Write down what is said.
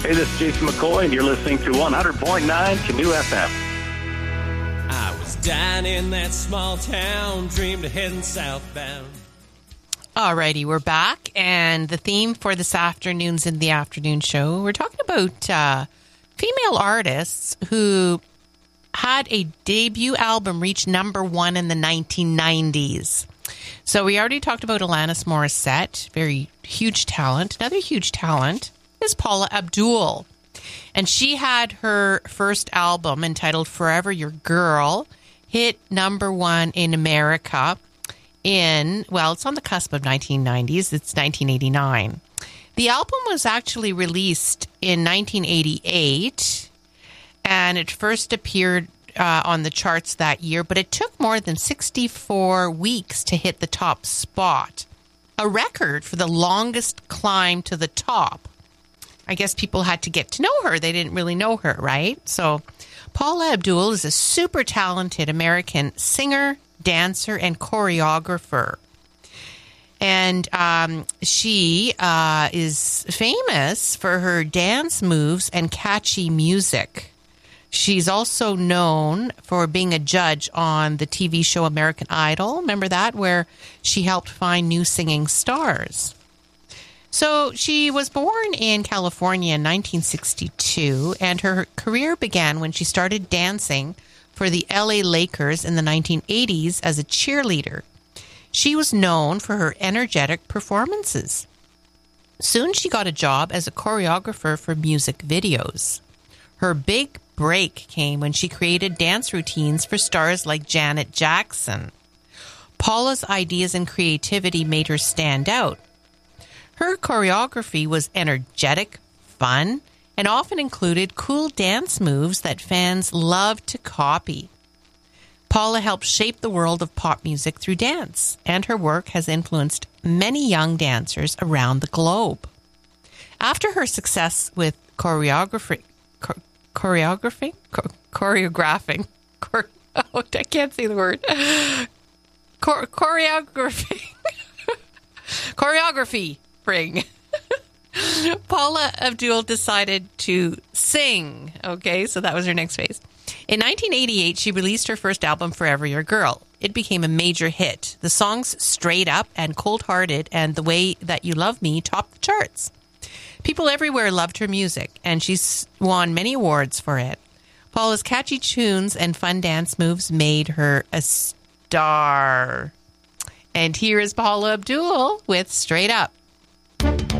Hey, this is Jason McCoy, and you're listening to 100.9 Canoe FM. I was down in that small town, dreamed of heading southbound. Alrighty, we're back, and the theme for this afternoon's In the Afternoon Show, we're talking about female artists who had a debut album reach number one in the 1990s. So we already talked about Alanis Morissette, very huge talent. Another huge talent is Paula Abdul. And she had her first album entitled Forever Your Girl, hit number one in America it's on the cusp of 1990s. It's 1989. The album was actually released in 1988, and it first appeared on the charts that year, but it took more than 64 weeks to hit the top spot, a record for the longest climb to the top. I guess people had to get to know her. They didn't really know her, right? So Paula Abdul is a super talented American singer, dancer, and choreographer. And she is famous for her dance moves and catchy music. She's also known for being a judge on the TV show American Idol. Remember that? Where she helped find new singing stars. So she was born in California in 1962, and her career began when she started dancing for the LA Lakers in the 1980s as a cheerleader. She was known for her energetic performances. Soon she got a job as a choreographer for music videos. Her big break came when she created dance routines for stars like Janet Jackson. Paula's ideas and creativity made her stand out. Her choreography was energetic, fun, and often included cool dance moves that fans loved to copy. Paula helped shape the world of pop music through dance, and her work has influenced many young dancers around the globe. After her success with choreographing, I can't say the word, choreography, Paula Abdul decided to sing. Okay, so that was her next phase. In 1988, she released her first album, Forever Your Girl. It became a major hit. The songs Straight Up and Cold Hearted and The Way That You Love Me topped the charts. People everywhere loved her music, and she's won many awards for it. Paula's catchy tunes and fun dance moves made her a star. And here is Paula Abdul with Straight Up.